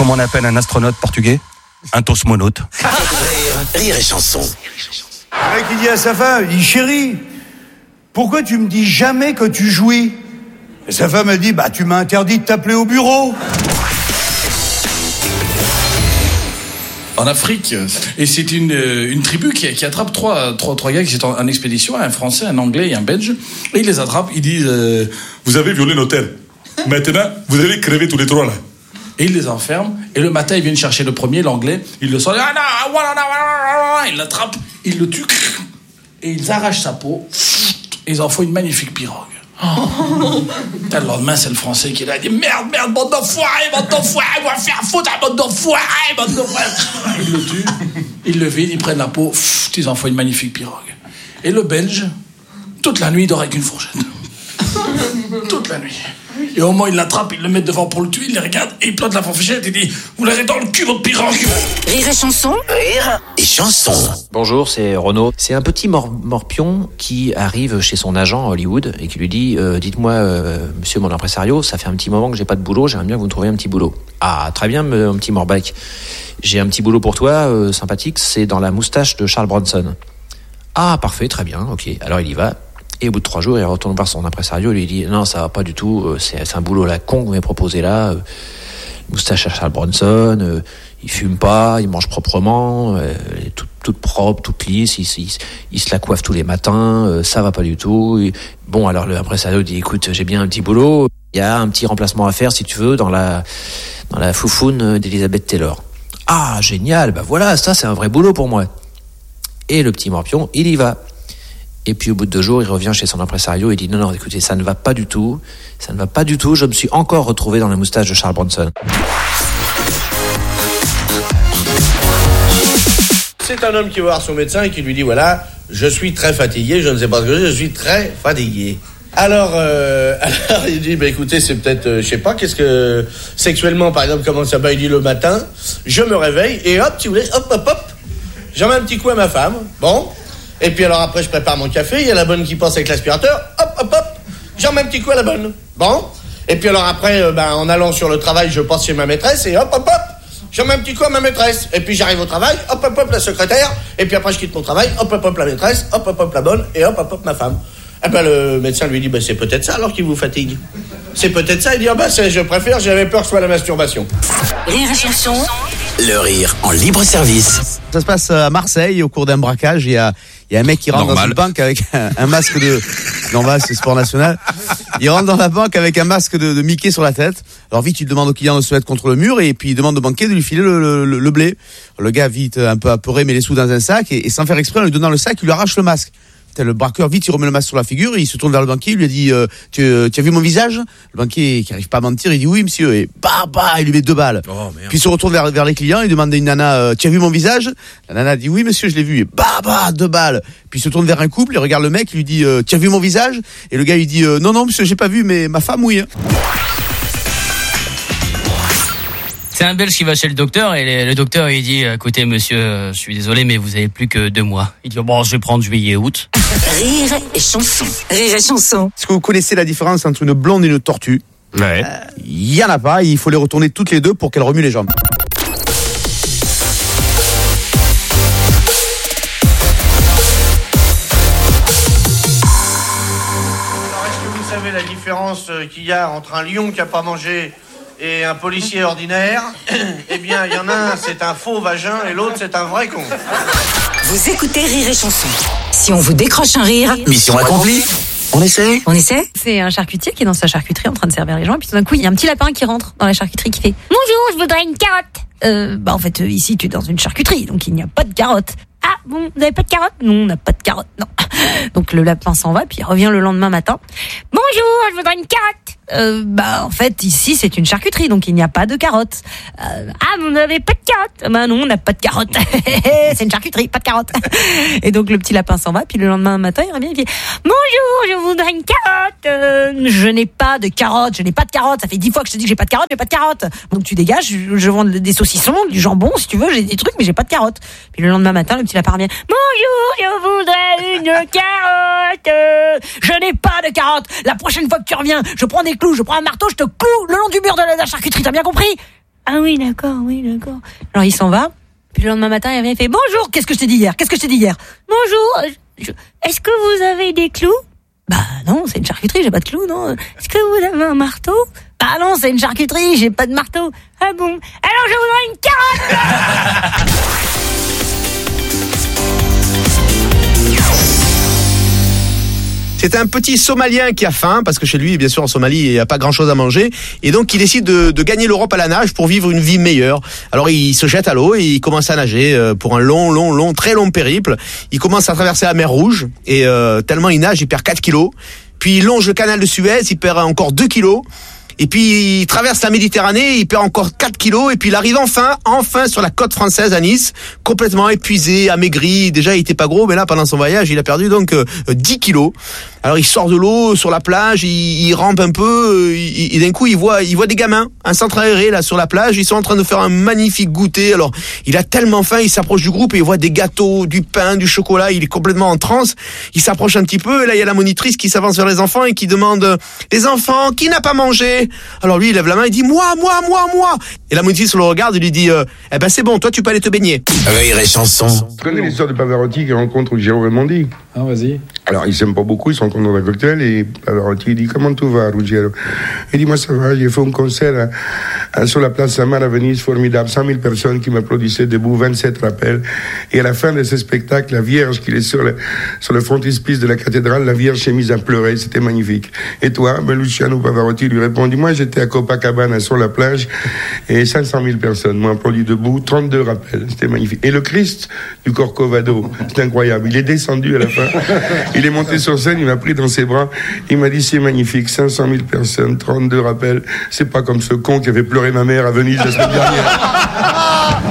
comment on appelle un astronaute portugais ? Un tosmonaute. Rire et chanson. Le mec, il dit à sa femme, il dit, chérie, pourquoi tu me dis jamais que tu jouis ? Et sa femme, elle dit, bah, tu m'as interdit de t'appeler au bureau. En Afrique, et c'est une tribu qui attrape trois gars qui sont en expédition, un Français, un Anglais et un Belge, et ils les attrapent, ils disent vous avez violé l'hôtel, maintenant vous allez crever tous les trois là. Et ils les enferment, et le matin ils viennent chercher le premier, l'Anglais, ils le sortent, ils l'attrapent, ils le tuent, et ils arrachent sa peau, et ils en font une magnifique pirogue. Le lendemain, c'est le Français qui est là, il dit merde, bande d'enfoirés, on va faire foutre à bande d'enfoirés. Ils le tuent, ils le vident, ils prennent la peau, ils en font une magnifique pirogue. Et le Belge, toute la nuit, il dort avec une fourchette. Toute la nuit. Et au moment où ils l'attrapent, ils le mettent devant pour le tuer, ils les regardent, et ils plantent la fourchette et dit vous l'avez dans le cul, votre pirogue. Rire et chanson. Rire et chanson. Bonjour, c'est Renaud. C'est un petit morpion qui arrive chez son agent à Hollywood et qui lui dit dites-moi, monsieur mon impresario, ça fait un petit moment que j'ai pas de boulot, j'aimerais bien que vous me trouviez un petit boulot. Ah, très bien, mon petit morbac. J'ai un petit boulot pour toi, sympathique, c'est dans la moustache de Charles Bronson. Ah, parfait, très bien, ok. Alors il y va. Et au bout de 3 jours, il retourne voir son impresario et lui dit non, ça va pas du tout, c'est un boulot à la con que vous m'avez proposé là. Moustache à Charles Bronson, il fume pas, il mange proprement, toute propre, toute lisse, il se la coiffe tous les matins, ça va pas du tout. Et, bon, alors l'impresario dit écoute, j'ai bien un petit boulot, il y a un petit remplacement à faire si tu veux dans la foufoune d'Elizabeth Taylor. Ah, génial, bah voilà, ça c'est un vrai boulot pour moi. Et le petit morpion, il y va. Et puis au bout de 2 jours, il revient chez son impresario et dit non, écoutez, ça ne va pas du tout, je me suis encore retrouvé dans la moustache de Charles Bronson. C'est un homme qui va voir son médecin et qui lui dit voilà, je suis très fatigué, je ne sais pas ce que je suis très fatigué. Alors il dit écoutez, c'est peut-être je sais pas, qu'est-ce que sexuellement par exemple comment ça va, il dit le matin, je me réveille et hop, si vous voulez, hop, j'en mets un petit coup à ma femme. Bon. Et puis alors après je prépare mon café, il y a la bonne qui passe avec l'aspirateur, hop, j'en mets un petit coup à la bonne. Bon. Et puis alors après en allant sur le travail, je passe chez ma maîtresse et hop, j'en mets un petit coup à ma maîtresse. Et puis j'arrive au travail, hop, la secrétaire, et puis après je quitte mon travail, hop, la maîtresse, hop, la bonne, et hop, ma femme. Et le médecin lui dit c'est peut-être ça alors qui vous fatigue. C'est peut-être ça, il dit je préfère, j'avais peur que ce soit la masturbation. Rire et chanson. Le rire en libre service. Ça se passe à Marseille au cours d'un braquage. Il y a un mec qui rentre dans une banque avec un masque de... Non, c'est sport national. Il rentre dans la banque avec un masque de Mickey sur la tête. Alors vite, il demande au client de se mettre contre le mur et puis il demande au banquier de lui filer le blé. Le gars, vite, un peu apeuré, met les sous dans un sac et sans faire exprès, en lui donnant le sac, il lui arrache le masque. Le braqueur, vite, il remet le masque sur la figure, et il se tourne vers le banquier, il lui a dit tu as vu mon visage ? Le banquier, qui arrive pas à mentir, il dit oui monsieur, et il lui met 2 balles. Oh, puis il se retourne vers les clients, il demande à une nana tu as vu mon visage ? La nana dit oui monsieur, je l'ai vu, et 2 balles. Puis il se tourne vers un couple, il regarde le mec, il lui dit tu as vu mon visage ? Et le gars il dit non monsieur, j'ai pas vu, mais ma femme oui. C'est un Belge qui va chez le docteur et le docteur il dit écoutez monsieur, je suis désolé mais vous avez plus que 2 mois. Il dit bon, je vais prendre juillet août. Rire et chanson. Rire et chanson. Est-ce que vous connaissez la différence entre une blonde et une tortue ? Ouais. Il y en a pas, il faut les retourner toutes les deux pour qu'elles remuent les jambes. Alors est-ce que vous savez la différence qu'il y a entre un lion qui a pas mangé et un policier ordinaire? Eh bien, il y en a un, c'est un faux vagin, et l'autre, c'est un vrai con. Vous écoutez Rire et chanson. Si on vous décroche un rire, mission accomplie. On essaie. C'est un charcutier qui est dans sa charcuterie en train de servir les gens, et puis tout d'un coup, il y a un petit lapin qui rentre dans la charcuterie qui fait « Bonjour, je voudrais une carotte !» En fait, ici, tu es dans une charcuterie, donc il n'y a pas de carotte. Ah, bon, vous n'avez pas de carotte ? Non, on n'a pas de carotte, non. Donc le lapin s'en va, puis il revient le lendemain matin. « Bonjour, je voudrais une carotte !» En fait, ici, c'est une charcuterie, donc il n'y a pas de carottes. Ah, vous n'avez pas de carottes ? Non, on n'a pas de carottes. C'est une charcuterie, pas de carottes. Et donc, le petit lapin s'en va, puis le lendemain matin, il revient, il dit « Bonjour, je voudrais une carotte. Je n'ai pas de carottes, Ça fait 10 fois que je te dis que j'ai pas de carottes. Donc, tu dégages, je vends des saucissons, du jambon, si tu veux, j'ai des trucs, mais j'ai pas de carottes. Puis le lendemain matin, le petit lapin revient « Bonjour, je voudrais une carotte. Je n'ai pas de carottes. La prochaine fois que tu reviens, je prends des clous, je prends un marteau, je te cloue le long du mur de la charcuterie, t'as bien compris ? Ah oui, d'accord. Alors il s'en va. Puis le lendemain matin, il revient et fait bonjour. Qu'est-ce que je t'ai dit hier Bonjour. Est-ce que vous avez des clous? Bah non, c'est une charcuterie, j'ai pas de clous, non. Est-ce que vous avez un marteau? Bah non, c'est une charcuterie, j'ai pas de marteau. Ah bon? Alors je voudrais une carotte. C'est un petit Somalien qui a faim, parce que chez lui, bien sûr, en Somalie, il n'y a pas grand-chose à manger. Et donc, il décide de gagner l'Europe à la nage pour vivre une vie meilleure. Alors, il se jette à l'eau et il commence à nager pour un très long périple. Il commence à traverser la mer Rouge. Et tellement il nage, il perd 4 kilos. Puis, il longe le canal de Suez, il perd encore 2 kilos. Et puis, il traverse la Méditerranée, il perd encore 4 kilos. Et puis, il arrive enfin sur la côte française à Nice, complètement épuisé, amaigri. Déjà, il était pas gros, mais là, pendant son voyage, il a perdu donc 10 kilos. Alors, il sort de l'eau sur la plage, il rampe un peu, et d'un coup, il voit des gamins, un centre aéré, là, sur la plage. Ils sont en train de faire un magnifique goûter. Alors, il a tellement faim, il s'approche du groupe et il voit des gâteaux, du pain, du chocolat. Il est complètement en transe. Il s'approche un petit peu, et là, il y a la monitrice qui s'avance vers les enfants et qui demande, les enfants, qui n'a pas mangé? Alors lui, il lève la main et dit moi. Et la monitrice le regarde et lui dit eh ben c'est bon, toi tu peux aller te baigner. Rire et chanson. Tu connais l'histoire de Pavarotti qui rencontre Ruggero Raimondi? Ah, vas-y. Alors ils s'aiment pas beaucoup, ils sont rencontrent dans un cocktail et Pavarotti dit comment tout va, Ruggero? Il dit moi ça va, j'ai fait un concert sur la place Samar à Venise, formidable, 100 000 personnes qui m'applaudissaient debout, 27 rappels. Et à la fin de ce spectacle, la Vierge qui est sur le frontispice de la cathédrale, la Vierge s'est mise à pleurer, c'était magnifique. Et toi, Luciano Pavarotti lui répondit moi j'étais à Copacabana sur la plage et 500 000 personnes m'ont applaudi debout, 32 rappels, c'était magnifique. Et le Christ du Corcovado, c'est incroyable, il est descendu à la fin, il est monté sur scène, il m'a pris dans ses bras, il m'a dit c'est magnifique, 500 000 personnes, 32 rappels, c'est pas comme ce con qui avait pleuré ma mère à Venise la semaine dernière.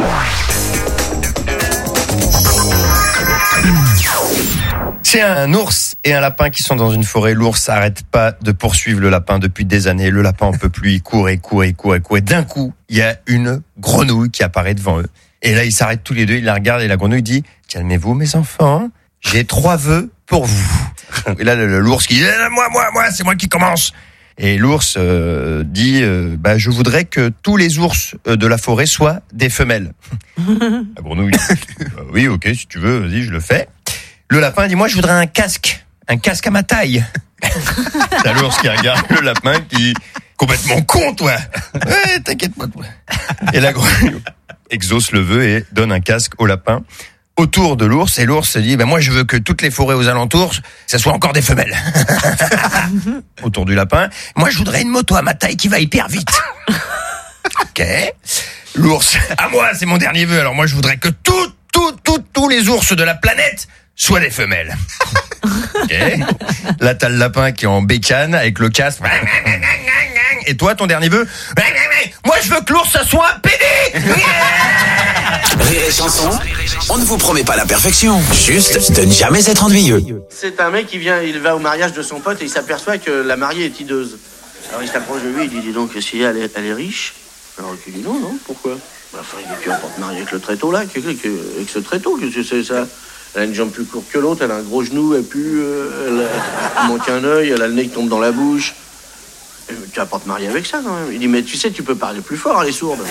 C'est un ours et un lapin qui sont dans une forêt. L'ours n'arrête pas de poursuivre le lapin depuis des années. Le lapin en peut plus, il court. Et d'un coup, il y a une grenouille qui apparaît devant eux. Et là, ils s'arrêtent tous les deux, ils la regardent et la grenouille dit « Calmez-vous mes enfants, j'ai 3 vœux pour vous. » Et là, l'ours qui dit « Moi, c'est moi qui commence !» Et l'ours dit « Je voudrais que tous les ours de la forêt soient des femelles. » La grenouille dit « Oui, ok, si tu veux, vas-y, je le fais. » Le lapin dit, moi, je voudrais un casque à ma taille. T'as l'ours qui regarde le lapin qui, complètement con, toi. Ouais, t'inquiète pas, toi. Et la grenouille exauce le vœu et donne un casque au lapin autour de l'ours. Et l'ours se dit, moi, je veux que toutes les forêts aux alentours, ça soit encore des femelles. Autour du lapin. Moi, je voudrais une moto à ma taille qui va hyper vite. Ok. L'ours, à moi, c'est mon dernier vœu. Alors moi, je voudrais que tous les ours de la planète soient des femelles. Okay. Là, t'as le lapin qui est en bécane avec le casque. Et toi, ton dernier vœu? Moi, je veux que l'ours soit un pédé. Rire et chanson, on ne vous promet pas la perfection, juste de ne jamais être ennuyeux. C'est un mec il va au mariage de son pote et il s'aperçoit que la mariée est hideuse. Alors il s'approche de lui, il dit dis donc, si elle est riche? Alors il dit non, pourquoi? Enfin, il est plus en porte-mariée avec le tréteau là, avec ce tréteau, qu'est-ce que c'est ça? Elle a une jambe plus courte que l'autre, elle a un gros genou, elle pue, elle manque un œil, elle a le nez qui tombe dans la bouche. Tu vas pas te marier avec ça quand même. Il dit mais tu sais, tu peux parler plus fort, elle est sourde.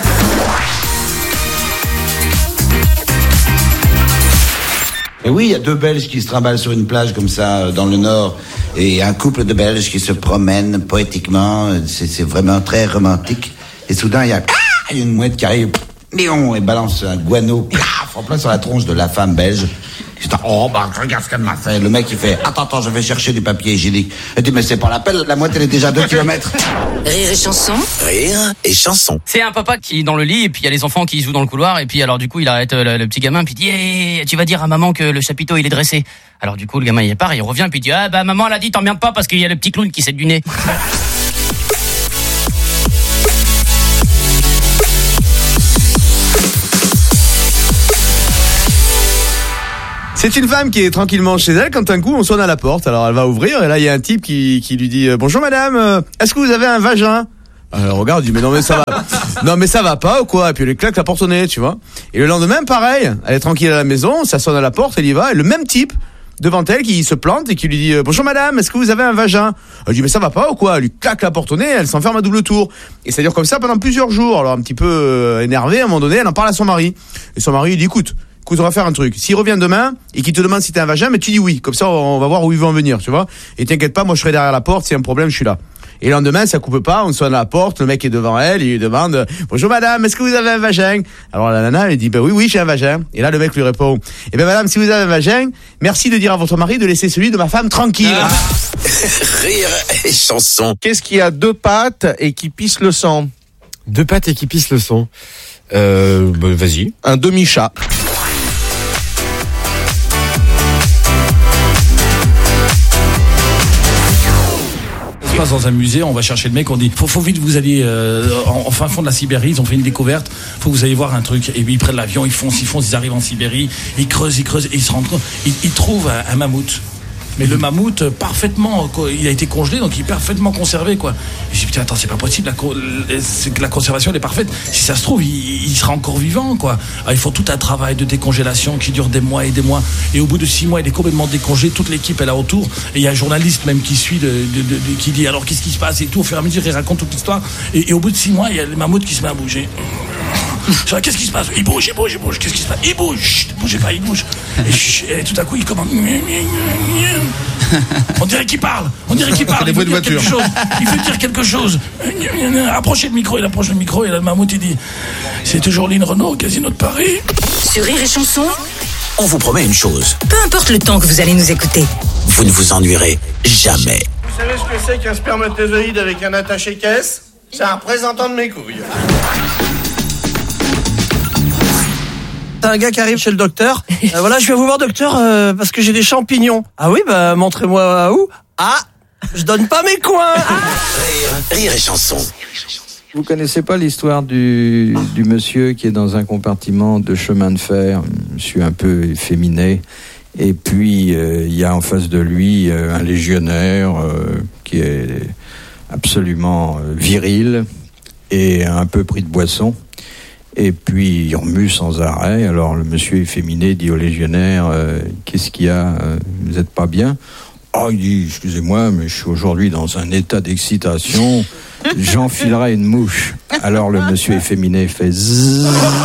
Et oui, il y a 2 Belges qui se trimballent sur une plage comme ça dans le Nord et un couple de Belges qui se promènent poétiquement. C'est vraiment très romantique. Et soudain, il y a une mouette qui arrive et balance un guano en plein sur la tronche de la femme belge. Regarde ce qu'elle m'a fait. Le mec, il fait attends, je vais chercher du papier hygiénique. Elle dit mais c'est pas la peine, la mouette elle est déjà 2 kilomètres. Rire et chanson. Rire et chanson. C'est un papa qui est dans le lit et puis il y a les enfants qui jouent dans le couloir et puis alors du coup il arrête le petit gamin puis il dit hey, tu vas dire à maman que le chapiteau il est dressé. Alors du coup le gamin il part, il revient puis il dit maman elle a dit t'emmerdes pas parce qu'il y a le petit clown qui s'est du nez. C'est une femme qui est tranquillement chez elle quand un coup on sonne à la porte. Alors elle va ouvrir et là il y a un type qui lui dit bonjour madame, est-ce que vous avez un vagin? Alors regarde, il dit mais non mais ça va. Non mais ça va pas ou quoi? Et puis elle lui claque la porte au nez, tu vois. Et le lendemain pareil, elle est tranquille à la maison, ça sonne à la porte, elle y va et le même type devant elle qui se plante et qui lui dit bonjour madame, est-ce que vous avez un vagin? Elle dit mais ça va pas ou quoi? Elle lui claque la porte au nez, elle s'enferme à double tour. Et ça dure comme ça pendant plusieurs jours. Alors un petit peu énervée, à un moment donné, elle en parle à son mari. Et son mari il dit écoute, on va faire un truc. S'il revient demain et qu'il te demande si t'as un vagin, mais tu dis oui. Comme ça, on va voir où il veut en venir, tu vois. Et t'inquiète pas, moi je serai derrière la porte. S'il y a un problème, je suis là. Et le lendemain, ça coupe pas. On sonne à la porte. Le mec est devant elle. Il lui demande bonjour madame, est-ce que vous avez un vagin? Alors la nana, elle dit ben oui, j'ai un vagin. Et là, le mec lui répond eh ben madame, si vous avez un vagin, merci de dire à votre mari de laisser celui de ma femme tranquille. Rire et chanson. Qu'est-ce qui a 2 pattes et qui pisse le sang? 2 pattes et qui pisse le sang. Vas-y. Un demi-chat. Dans un musée, on va chercher le mec, on dit faut vite vous allez en fin fond de la Sibérie, ils ont fait une découverte, faut que vous allez voir un truc. Et puis ils prennent l'avion, ils foncent, ils arrivent en Sibérie, ils creusent, et ils se rendent compte, ils trouvent un mammouth. Mais le mammouth, parfaitement, il a été congelé, donc il est parfaitement conservé, quoi. Et je dis, putain, attends, c'est pas possible, la conservation, elle est parfaite. Si ça se trouve, il sera encore vivant, quoi. Alors, ils font tout un travail de décongélation qui dure des mois et des mois. Et au bout de 6 mois, il est complètement décongelé, toute l'équipe est là autour. Et il y a un journaliste même qui suit, qui dit, alors qu'est-ce qui se passe et tout. Au fur et à mesure, il raconte toute l'histoire. Et au bout de 6 mois, il y a le mammouth qui se met à bouger. Qu'est-ce qui se passe? Il bouge. Qu'est-ce qui se passe? Il bouge. Chut, bougez pas, il bouge. Et tout à coup, il commence. On dirait qu'il parle. Il veut dire quelque chose. Il veut dire quelque chose. Approchez le micro. Il approche le micro. Et là, le mammouth, il dit c'est toujours Lynn Renault au Casino de Paris. Sur Rire et Chanson, on vous promet une chose. Peu importe le temps que vous allez nous écouter, vous ne vous ennuierez jamais. Vous savez ce que c'est qu'un spermatozoïde avec un attaché-caisse? C'est un représentant de mes couilles. T'as un gars qui arrive chez le docteur. Voilà, je viens vous voir docteur parce que j'ai des champignons. Ah oui, bah montrez-moi où. Ah, je donne pas mes coins. Rire et Chanson. Vous connaissez pas l'histoire du monsieur qui est dans un compartiment de chemin de fer, monsieur un peu efféminé, et puis il y a en face de lui un légionnaire qui est absolument viril et un peu pris de boisson. Et puis il remue sans arrêt. Alors le monsieur efféminé dit au légionnaire qu'est-ce qu'il y a, vous êtes pas bien? Oh, il dit excusez-moi, mais je suis aujourd'hui dans un état d'excitation, j'enfilerai une mouche. Alors le monsieur efféminé fait zzzz.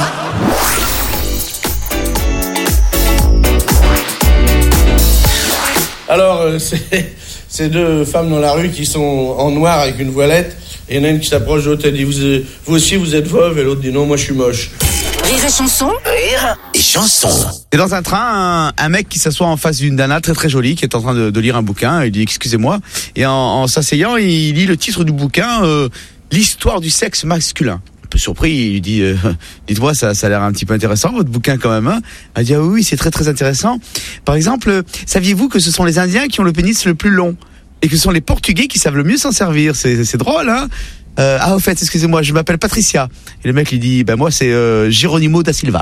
Alors c'est 2 femmes dans la rue qui sont en noir avec une voilette. Et il y en a une qui s'approche de l'autre, elle dit vous aussi vous êtes veuve, et l'autre dit non, moi je suis moche. Rire et Chanson. Rire et Chanson. Et dans un train, un mec qui s'assoit en face d'une nana très très jolie qui est en train de lire un bouquin. Il dit excusez-moi. Et en s'asseyant, il lit le titre du bouquin, l'histoire du sexe masculin. Un peu surpris, il lui dit dites-moi, ça a l'air un petit peu intéressant votre bouquin quand même. Hein? Elle dit ah oui, c'est très très intéressant. Par exemple, saviez-vous que ce sont les Indiens qui ont le pénis le plus long? Et que ce sont les Portugais qui savent le mieux s'en servir. C'est drôle, hein? Au fait, excusez-moi, je m'appelle Patricia. Et le mec lui dit, moi c'est Geronimo da Silva.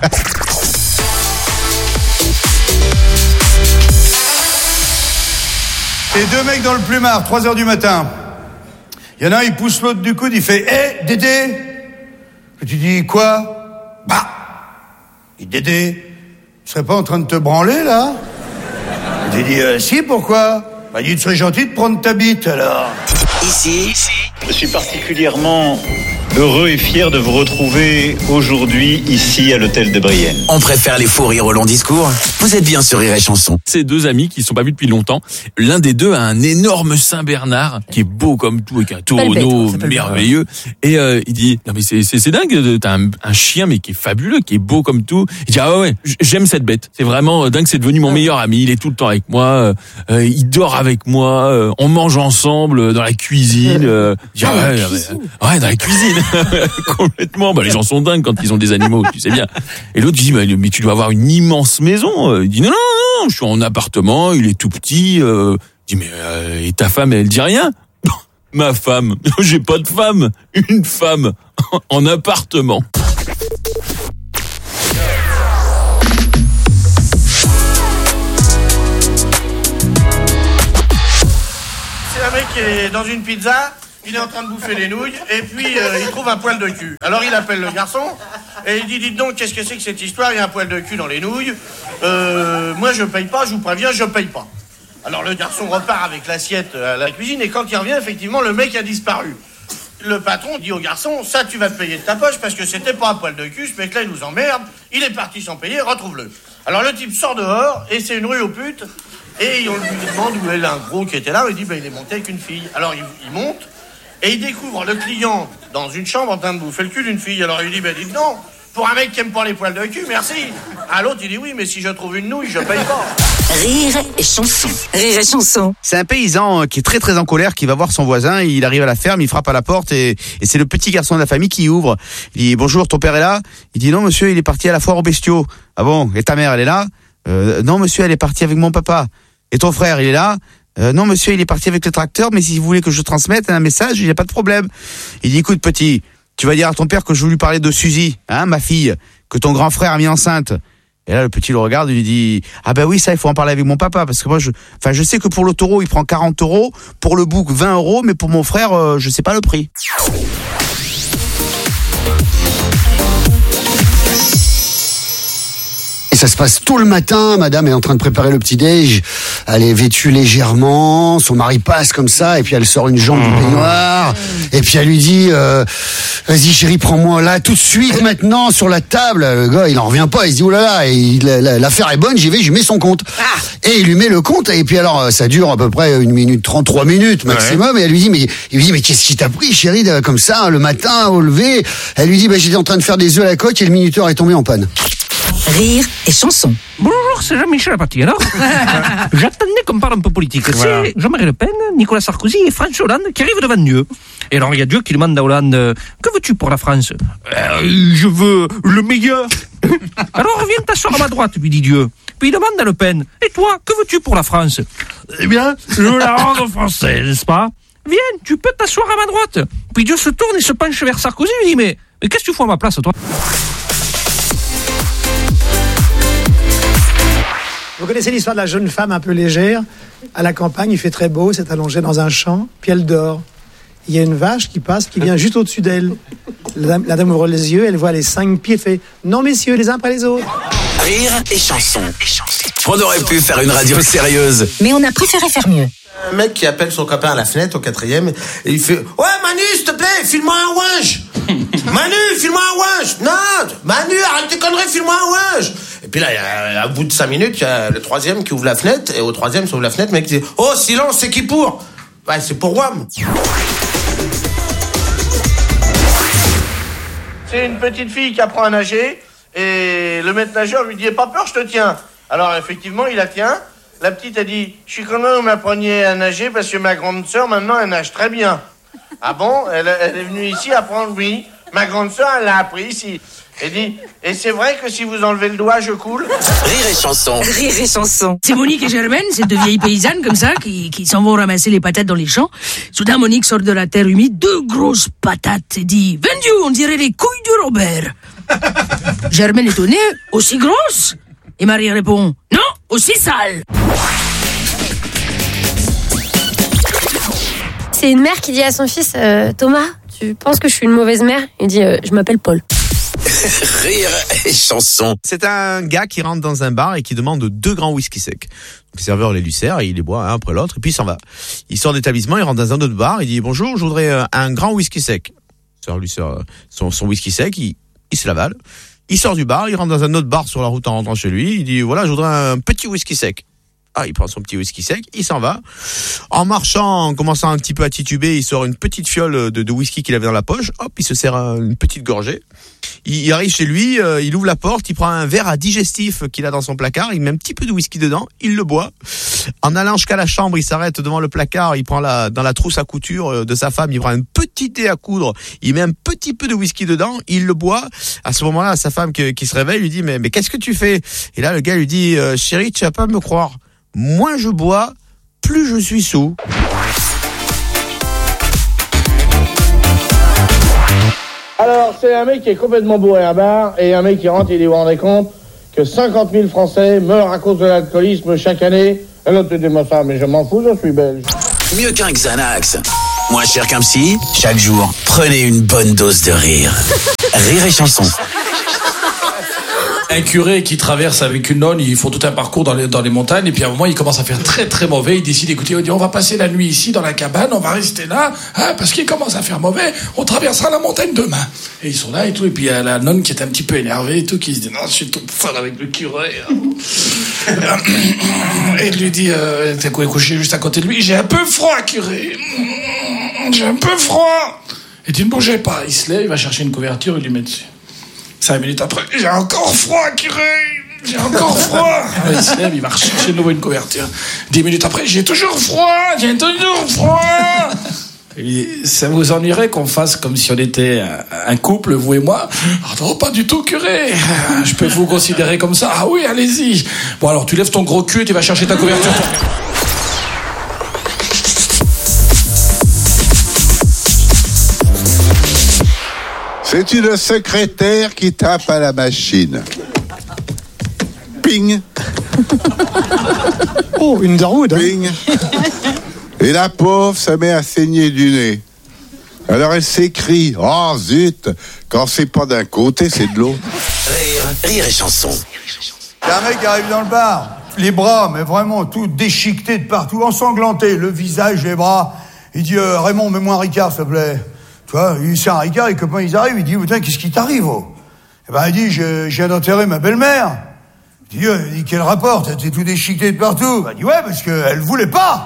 Et 2 mecs dans le plumard, 3h du matin. Il y en a un, il pousse l'autre du coude, il fait hé, Dédé. Et tu dis quoi? Bah, il dit Dédé, tu serais pas en train de te branler là? Tu dis si, pourquoi? Bah, il serait gentil de prendre ta bite, alors. Ici, je suis particulièrement heureux et fier de vous retrouver aujourd'hui ici à l'hôtel de Brienne. On préfère les fous rires au long discours. Vous êtes bien sur Rire et Chanson. Ces 2 amis qui ne sont pas vus depuis longtemps. L'un des 2 a un énorme Saint-Bernard qui est beau comme tout, avec un tonneau merveilleux. Et il dit non mais c'est dingue, t'as un chien mais qui est fabuleux, qui est beau comme tout. Il dit ah ouais, j'aime cette bête. C'est vraiment dingue, c'est devenu mon meilleur ami. Il est tout le temps avec moi, il dort avec moi, on mange ensemble dans la cuisine. Ouais, dans la cuisine. Complètement. Les gens sont dingues quand ils ont des animaux, tu sais bien. Et l'autre dit mais tu dois avoir une immense maison. Il dit non, je suis en appartement, il est tout petit. Il dit mais et ta femme, elle dit rien? Ma femme, j'ai pas de femme, une femme en appartement. C'est un mec qui est dans une pizza. il est en train de bouffer les nouilles, et puis il trouve un poil de cul. Alors il appelle le garçon, et il dit, dites donc, qu'est-ce que c'est que cette histoire, il y a un poil de cul dans les nouilles. Moi je paye pas, je vous préviens, je paye pas. Alors le garçon repart avec l'assiette à la cuisine, et quand il revient, effectivement, le mec a disparu. Le patron dit au garçon, ça tu vas te payer de ta poche, parce que c'était pas un poil de cul, ce mec-là il nous emmerde, il est parti sans payer, retrouve-le. Alors le type sort dehors, et c'est une rue aux putes, et on lui demande où est un gros qui était là, il dit, il est monté avec une fille. Alors il monte, et il découvre le client dans une chambre en train de bouffer le cul d'une fille. Alors il dit, dites non, pour un mec qui aime pas les poils de cul, merci. À l'autre il dit, oui, mais si je trouve une nouille, je paye pas. Rire et chanson. Rire et chanson. C'est un paysan qui est très très en colère, qui va voir son voisin, il arrive à la ferme, il frappe à la porte et c'est le petit garçon de la famille qui ouvre. Il dit, bonjour, ton père est là? Il dit, non monsieur, il est parti à la foire aux bestiaux. Ah bon, et ta mère elle est là? Non monsieur, elle est partie avec mon papa. Et ton frère, il est là? Non monsieur, il est parti avec le tracteur, mais si vous voulez que je transmette un message, il n'y a pas de problème. Il dit, écoute petit, tu vas dire à ton père que je veux lui parler de Suzy, hein, ma fille, que ton grand frère a mis enceinte. Et là, le petit le regarde et lui dit, ah ben oui, ça, il faut en parler avec mon papa, parce que moi, je sais que pour le taureau, il prend 40 €, pour le bouc, 20 €, mais pour mon frère, je sais pas le prix. Et ça se passe tôt le matin, madame est en train de préparer le petit-déj, elle est vêtue légèrement, son mari passe comme ça, et puis elle sort une jambe du peignoir, et puis elle lui dit, vas-y chérie, prends-moi là, tout de suite, maintenant, sur la table. Le gars, il en revient pas, il se dit, oh là là, l'affaire est bonne, j'y vais, je lui mets son compte. Et il lui met le compte, et puis alors, ça dure à peu près 1 minute 30, 3 minutes maximum, et elle lui dit, mais qu'est-ce qui t'a pris, chérie, comme ça, le matin, au lever? Elle lui dit, j'étais en train de faire des œufs à la coque, et le minuteur est tombé en panne. Rire et chanson. Bonjour, c'est Jean-Michel Apathy. Alors, j'attendais qu'on parle un peu politique. Voilà. C'est Jean-Marie Le Pen, Nicolas Sarkozy et François Hollande qui arrivent devant Dieu. Et alors, il y a Dieu qui demande à Hollande, que veux-tu pour la France? Je veux le meilleur. Alors, viens t'asseoir à ma droite, lui dit Dieu. Puis il demande à Le Pen, et toi, que veux-tu pour la France? Eh bien, je veux la rendre française, n'est-ce pas? Viens, tu peux t'asseoir à ma droite. Puis Dieu se tourne et se penche vers Sarkozy et lui dit, mais qu'est-ce que tu fais à ma place, toi? Vous connaissez l'histoire de la jeune femme un peu légère? À la campagne, il fait très beau, c'est allongée dans un champ, puis elle dort. Il y a une vache qui passe, qui vient juste au-dessus d'elle. La dame ouvre les yeux, elle voit les 5 pieds, elle fait « Non messieurs, les uns après les autres ». Rire et chanson. On aurait pu faire une radio sérieuse. Mais on a préféré faire mieux. Un mec qui appelle son copain à la fenêtre au 4e, et il fait « Ouais Manu, s'il te plaît, file-moi un ouinge !» Manu, file-moi un ouinge! Non, Manu, arrête tes conneries, file-moi un ouinge! Et puis là, à bout de 5 minutes, il y a le 3e qui ouvre la fenêtre, et au 3e, s'ouvre la fenêtre, le mec dit « Oh, silence, c'est qui pour ?» Ouais, c'est pour WAM. C'est une petite fille qui apprend à nager, et le maître nageur lui dit « Pas peur, je te tiens !» Alors effectivement, il la tient. La petite a dit « Je suis content que vous m'appreniez à nager parce que ma grande sœur, maintenant, elle nage très bien. » Ah bon? Elle est venue ici apprendre, oui. Ma grande sœur, elle l'a appris ici. Elle dit « Et c'est vrai que si vous enlevez le doigt, je coule ?» Rire et chanson. Rire et chanson. C'est Monique et Germaine, ces deux vieilles paysannes comme ça, qui s'en vont ramasser les patates dans les champs. Soudain, Monique sort de la terre humide 2 grosses patates et dit « Vendu, on dirait les couilles de Robert. » Germaine étonnée, aussi grosses? Et Marie répond « Non, aussi sales. » C'est une mère qui dit à son fils Thomas, tu penses que je suis une mauvaise mère? Il dit je m'appelle Paul. Rire et chanson. C'est un gars qui rentre dans un bar et qui demande 2 grands whisky secs. Donc, le serveur les lui sert et il les boit un après l'autre et puis il s'en va. Il sort d'établissement, il rentre dans un autre bar, il dit bonjour, je voudrais un grand whisky sec. Le serveur lui sert son whisky sec, il se l'avale. Il sort du bar, il rentre dans un autre bar sur la route en rentrant chez lui, il dit voilà, je voudrais un petit whisky sec. Ah, il prend son petit whisky sec, il s'en va. En marchant, en commençant un petit peu à tituber, il sort une petite fiole de whisky qu'il avait dans la poche. Hop, il se sert une petite gorgée. Il arrive chez lui, il ouvre la porte, il prend un verre à digestif qu'il a dans son placard, il met un petit peu de whisky dedans, il le boit. En allant jusqu'à la chambre, il s'arrête devant le placard, il prend dans la trousse à couture de sa femme, il prend un petit dé à coudre, il met un petit peu de whisky dedans, il le boit. À ce moment-là, sa femme qui se réveille lui dit mais qu'est-ce que tu fais? Et là, le gars lui dit chérie, tu vas pas me croire. Moins je bois, plus je suis sous. Alors, c'est un mec qui est complètement bourré à un bar, et un mec qui rentre, il dit, vous vous rendez compte que 50 000 Français meurent à cause de l'alcoolisme chaque année? Et l'autre dit, ma femme, mais je m'en fous, je suis belge. Mieux qu'un Xanax, Moins cher qu'un psy, chaque jour, prenez une bonne dose de rire. Rire et chanson. Un curé qui traverse avec une nonne, ils font tout un parcours dans les montagnes, et puis à un moment, il commence à faire très très mauvais. Il décide, écoutez, on va passer la nuit ici dans la cabane, on va rester là, parce qu'il commence à faire mauvais, on traversera la montagne demain. Et ils sont là et tout, et puis il y a la nonne qui est un petit peu énervée et tout, qui se dit, non, je suis toute folle avec le curé. Et il lui dit, t'es couché juste à côté de lui, j'ai un peu froid, curé. J'ai un peu froid. Et tu ne bougez pas. Il se lève, il va chercher une couverture, il lui met dessus. 5 minutes après, j'ai encore froid, curé. J'ai encore froid. Il se lève, il va rechercher de nouveau une couverture. 10 minutes après, j'ai toujours froid. J'ai toujours froid. Et ça vous ennuierait qu'on fasse comme si on était un couple, vous et moi? Ah non, pas du tout, curé. Je peux vous considérer comme ça. Ah oui, allez-y. Bon, alors tu lèves ton gros cul et tu vas chercher ta couverture. C'est une secrétaire qui tape à la machine. Ping. Oh, une Darwood. Ping. Et la pauvre se met à saigner du nez. Alors elle s'écrie, oh zut, quand c'est pas d'un côté, c'est de l'autre. Rire et chanson. Il y a un mec qui arrive dans le bar, les bras, mais vraiment tout déchiqueté de partout, ensanglanté, le visage, les bras. Il dit, Raymond, mets-moi un Ricard, s'il te plaît. Tu vois, il sert un Ricard, les copains, ils arrivent, il dit, putain, qu'est-ce qui t'arrive, oh? Eh ben, il dit, je viens d'enterrer ma belle-mère. Il dit, quel rapport? T'es tout déchiqueté de partout. Ben, il dit, ouais, parce qu'elle voulait pas.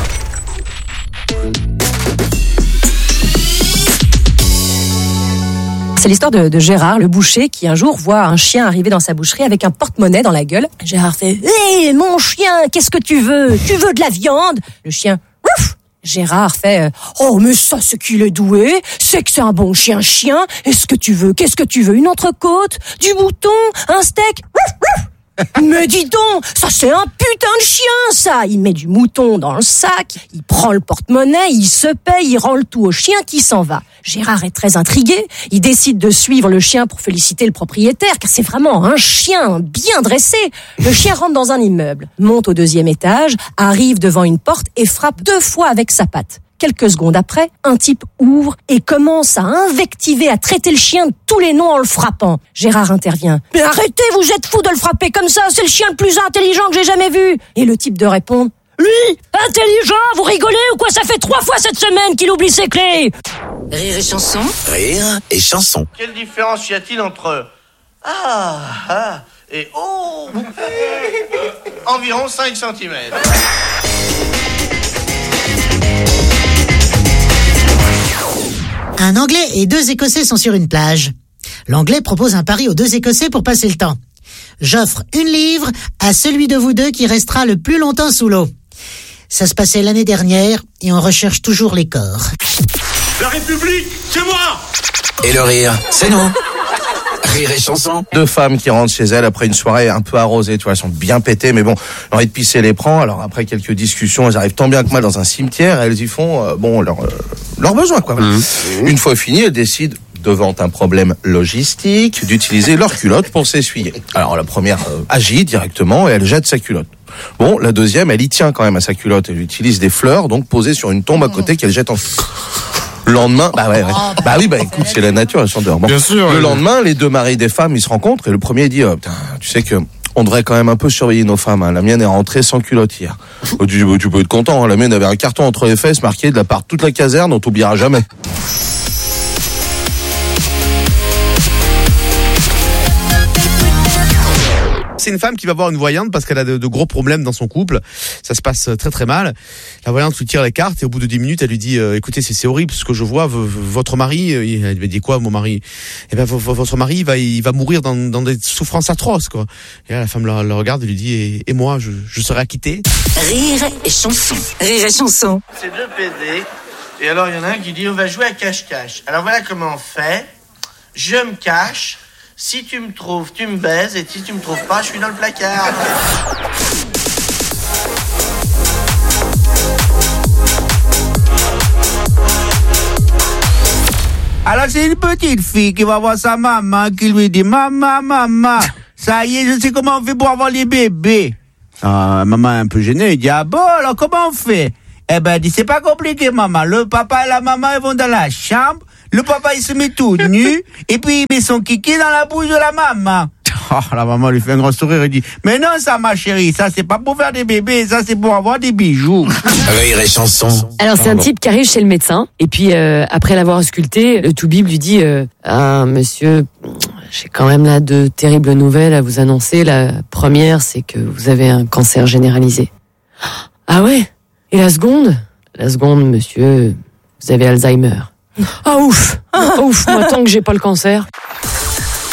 C'est l'histoire de Gérard, le boucher, qui un jour voit un chien arriver dans sa boucherie avec un porte-monnaie dans la gueule. Gérard fait, hé, mon chien, qu'est-ce que tu veux? Tu veux de la viande? Le chien, ouf! Gérard fait, oh, mais ça, ce qu'il est doué, c'est que c'est un bon chien. Est-ce que tu veux? Qu'est-ce que tu veux? Une entrecôte? Du mouton? Un steak? Ouf, ouf. Mais dis donc, ça c'est un putain de chien, ça. Il met du mouton dans le sac, il prend le porte-monnaie, il se paye, il rend le tout au chien qui s'en va. Gérard est très intrigué, il décide de suivre le chien pour féliciter le propriétaire, car c'est vraiment un chien bien dressé. Le chien rentre dans un immeuble, monte au 2e étage, arrive devant une porte et frappe 2 fois avec sa patte. Quelques secondes après, un type ouvre et commence à invectiver, à traiter le chien de tous les noms en le frappant. Gérard intervient. « Mais arrêtez, vous êtes fous de le frapper comme ça, c'est le chien le plus intelligent que j'ai jamais vu !» Et le type de répondre. « Lui, intelligent, vous rigolez ou quoi? Ça fait 3 fois cette semaine qu'il oublie ses clés !» Rire et chanson. Rire et chanson. Quelle différence y a-t-il entre ah et oh? Environ 5 cm. Un Anglais et 2 Écossais sont sur une plage. L'Anglais propose un pari aux 2 Écossais pour passer le temps. J'offre 1 livre à celui de vous 2 qui restera le plus longtemps sous l'eau. Ça se passait l'année dernière et on recherche toujours les corps. La République, c'est moi! Et le rire, c'est nous. Rire et chanson. 2 femmes qui rentrent chez elles après une soirée un peu arrosée, tu vois, elles sont bien pétées, mais bon, l'envie de pisser les prend. Alors après quelques discussions, elles arrivent tant bien que mal dans un cimetière, elles y font leurs besoins, quoi. Une fois fini, elles décident, devant un problème logistique, d'utiliser leur culotte pour s'essuyer. Alors la première agit directement et elle jette sa culotte. Bon, la deuxième, elle y tient quand même à sa culotte. Elle utilise des fleurs, donc posées sur une tombe à côté qu'elle jette en... Le lendemain, écoute, c'est la nature, elle s'endort. Bon. Bien sûr. Le lendemain, les 2 maris des femmes, ils se rencontrent et le premier dit, putain, tu sais que on devrait quand même un peu surveiller nos femmes. Hein. La mienne est rentrée sans culotte hier. Tu peux être content. Hein. La mienne avait un carton entre les fesses marqué de la part de toute la caserne, on t'oubliera jamais. C'est une femme qui va voir une voyante parce qu'elle a de gros problèmes dans son couple. Ça se passe très très mal. La voyante lui tire les cartes et au bout de 10 minutes, elle lui dit écoutez, c'est horrible ce que je vois. Votre mari, elle lui dit quoi, mon mari? Eh ben votre mari il va mourir dans des souffrances atroces, quoi. Et là, la femme le regarde et lui dit et moi, je serai acquittée. Rire et chanson. Rire et chanson. C'est 2 PD. Et alors il y en a un qui dit on va jouer à cache-cache. Alors voilà comment on fait. Je me cache. Si tu me trouves, tu me baises, et si tu me trouves pas, je suis dans le placard. Alors c'est une petite fille qui va voir sa maman, qui lui dit maman, ça y est, je sais comment on fait pour avoir les bébés. Maman est un peu gênée, il dit ah bon, alors comment on fait? Eh ben, elle dit, c'est pas compliqué, maman. Le papa et la maman, ils vont dans la chambre. Le papa, il se met tout nu. Et puis, il met son kiki dans la bouche de la maman. Oh, la maman lui fait un grand sourire et dit, mais non, ça, ma chérie, ça, c'est pas pour faire des bébés, ça, c'est pour avoir des bijoux. Rire et chanson. Alors c'est un type qui arrive chez le médecin et puis après l'avoir ausculté, le toubib lui dit ah monsieur, j'ai quand même là de terribles nouvelles à vous annoncer. La première, c'est que vous avez un cancer généralisé. Ah ouais? Et la seconde? La seconde, monsieur, vous avez Alzheimer. Ah ouf, moi tant que j'ai pas le cancer.